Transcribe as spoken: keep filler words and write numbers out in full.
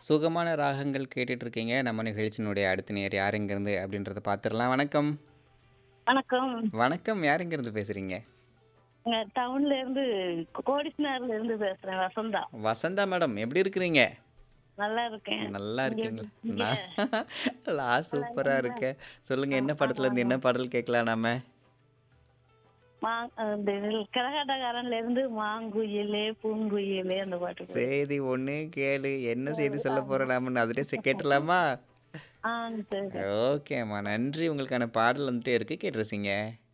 சுகமான ராகங்கள் கேட்டுட்டு இருக்கீங்க. நம்ம நிகழ்ச்சியினுடைய அடுத்த நேயர் யார் எங்கேருந்து அப்படின்றத பார்த்துடலாம். வணக்கம். வணக்கம். வணக்கம். யார் எங்கேருந்து பேசுறீங்க? இங்க டவுன்ல இருந்து கோடிஸ்னர்ல இருந்து பேசுறேன். வசந்தா. வசந்தா மேடம் எப்படி இருக்கிறீங்க? நல்லா இருக்கேன். நல்லா இங்க இருக்கீங்களா? இங்க நான் நான் நல்லா சூப்பரா இருக்கீங்களா? இருக்கேன். சொல்லுங்க ஆ, என்ன படத்துல இருந்து ஆமாங்க. என்ன பாடல் கேட்கலாம் நாம? மா இந்த கரகாட்டக்காரன்ல இருந்து மாங்குயிலே பூங்குயிலே அந்த பாட்டு போடு. செய்தி ஒண்ணு கேளு. என்ன செய்தி சரி, சொல்ல ஆமா. போறோம் நாமன்னு அதிலே செ கேட்டுடலாமா? ஆ, சரி. ஓகேம்மா. நன்றி. உங்களுக்கான பாடல் வந்துட்டே இருக்கு. கேட்டு ரசிங்க.